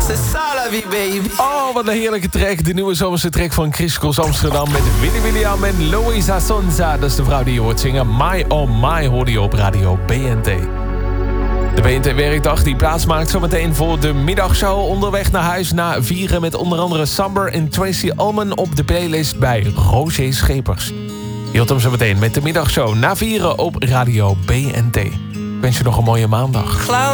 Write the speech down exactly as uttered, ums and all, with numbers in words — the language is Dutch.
C'est ça la vie, baby. Oh, wat een heerlijke track. De nieuwe zomerse track van Chris Cross Amsterdam... met Willy William en Louisa Sonza. Dat is de vrouw die je hoort zingen. My Oh My hoorde je op radio B N T. De B N T-werkdag die plaatsmaakt zometeen voor de middagshow. Onderweg naar huis na vieren met onder andere Samber en Tracy Ullman... op de playlist bij Roger Schepers. Je hoort hem zometeen met de middagshow na vieren op radio B N T. Ik wens je nog een mooie maandag.